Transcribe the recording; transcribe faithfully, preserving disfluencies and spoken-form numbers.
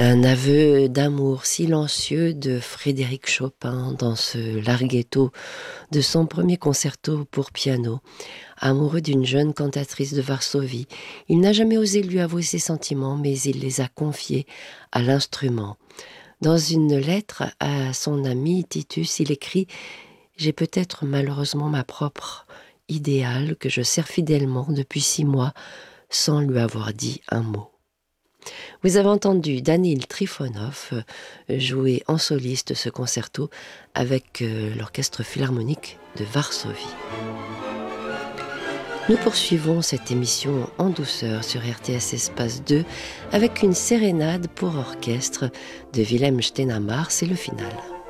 Un aveu d'amour silencieux de Frédéric Chopin dans ce larghetto de son premier concerto pour piano. Amoureux d'une jeune cantatrice de Varsovie, il n'a jamais osé lui avouer ses sentiments, mais il les a confiés à l'instrument. Dans une lettre à son ami Titus, il écrit « J'ai peut-être malheureusement ma propre idéale que je sers fidèlement depuis six mois sans lui avoir dit un mot. » Vous avez entendu Danil Trifonov jouer en soliste ce concerto avec l'Orchestre Philharmonique de Varsovie. Nous poursuivons cette émission en douceur sur R T S Espace deux avec une sérénade pour orchestre de Wilhelm Stenhammar, c'est le final.